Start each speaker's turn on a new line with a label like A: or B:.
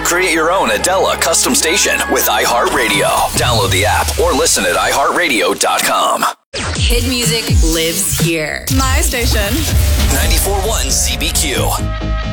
A: Create your own Adela custom station with iHeartRadio. Download the app or listen at iHeartRadio.com.
B: Hit music lives here.
C: My station.
A: 94.1 CBQ.